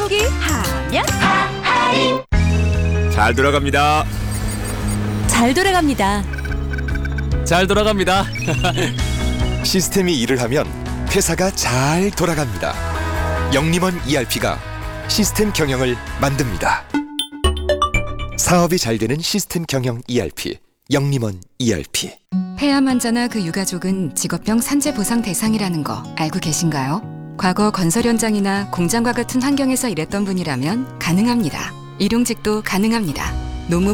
더하기 하면 잘 돌아갑니다. 잘 돌아갑니다. 잘 돌아갑니다. 시스템이 일을 하면 회사가 잘 돌아갑니다. 영림원 ERP가 시스템 경영을 만듭니다. 사업이 잘 되는 시스템 경영 ERP, 영림원 ERP. 폐암 환자나 그 유가족은 직업병 산재 보상 대상이라는 거 알고 계신가요? 과거 건설 현장이나 공장과 같은 환경에서 일했던 분이라면 가능합니다. 일용직도 가능합니다. 노무